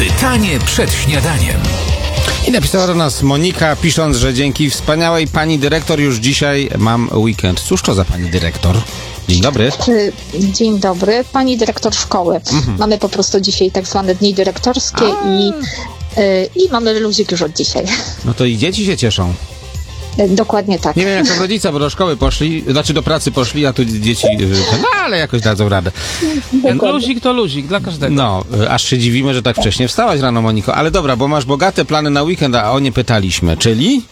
Pytanie przed śniadaniem. I napisała do nas Monika, pisząc, że dzięki wspaniałej pani dyrektor już dzisiaj mam weekend. Cóż to za pani dyrektor? Dzień dobry. Dzień dobry. Pani dyrektor szkoły. Mamy po prostu dzisiaj tak zwane dni dyrektorskie i mamy luzik już od dzisiaj. No to i dzieci się cieszą. Dokładnie tak. Nie wiem jak to rodzice, bo do szkoły poszli, znaczy do pracy poszli, a tu dzieci, no ale jakoś dadzą radę. Luzik to luzik dla każdego. No, aż się dziwimy, że tak wcześnie wstałaś rano, Moniko. Ale dobra, bo masz bogate plany na weekend, a o nie pytaliśmy, czyli?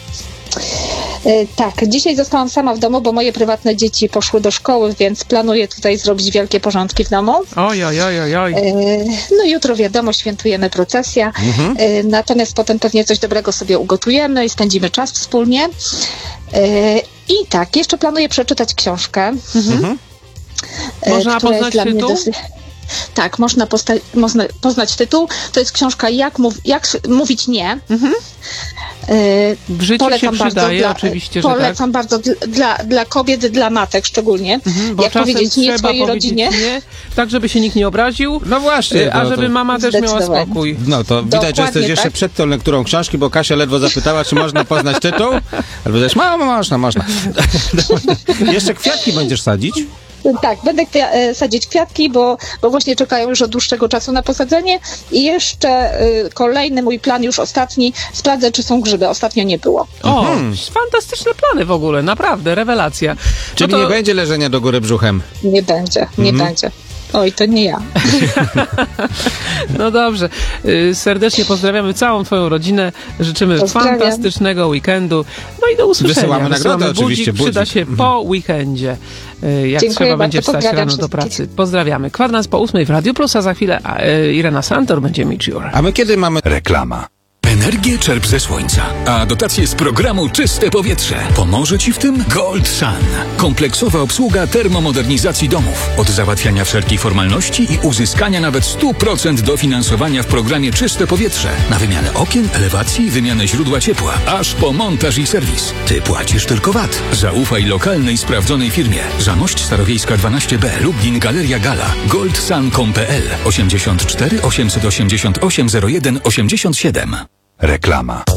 Tak, dzisiaj zostałam sama w domu, bo moje prywatne dzieci poszły do szkoły, więc planuję tutaj zrobić wielkie porządki w domu. Oj. No jutro wiadomo, świętujemy procesja, natomiast potem pewnie coś dobrego sobie ugotujemy i spędzimy czas wspólnie. I tak, jeszcze planuję przeczytać książkę. Można poznać tytuł? Tak, można poznać tytuł. To jest książka Jak mówić nie. W życiu polecam się przydaje, bardzo oczywiście, że polecam bardzo dla kobiet, dla matek szczególnie. Bo jak czasem powiedzieć nie trzeba swojej powiedzieć rodzinie. Nie, tak żeby się nikt nie obraził, No właśnie. a żeby mama też miała spokój. No to widać, że jesteś Dokładnie jeszcze tak. przed tą lekturą książki, bo Kasia ledwo zapytała, czy można poznać tytuł. Albo też, można. Jeszcze kwiatki będziesz sadzić? Tak, będę sadzić kwiatki, bo właśnie czekają już od dłuższego czasu na posadzenie. I jeszcze kolejny mój plan, już ostatni, sprawdzę, czy są grzyby. Ostatnio nie było. O, fantastyczne plany w ogóle, naprawdę, rewelacja. Czyli nie będzie leżenia do góry brzuchem? Nie będzie. Oj, to nie ja. No dobrze. Serdecznie pozdrawiamy całą twoją rodzinę. Życzymy fantastycznego weekendu. No i do usłyszenia. Wysyłamy nagrodę oczywiście. Przyda się po weekendzie. Jak Dziękuję trzeba bardzo, będzie wstać pozdrawiam rano do wszystkich. pracy. Pozdrawiamy. 8:15 w Radio Plus, a za chwilę Irena Santor będzie Mature. A my kiedy mamy... Reklama. Energię czerp ze słońca, a dotacje z programu Czyste Powietrze. Pomoże Ci w tym Gold Sun. Kompleksowa obsługa termomodernizacji domów. Od załatwiania wszelkich formalności i uzyskania nawet 100% dofinansowania w programie Czyste Powietrze. Na wymianę okien, elewacji, wymianę źródła ciepła, aż po montaż i serwis. Ty płacisz tylko VAT. Zaufaj lokalnej, sprawdzonej firmie. Zamość Starowiejska 12B, Lublin, Galeria Gala. goldsun.pl 84 888 01 87. Reklama.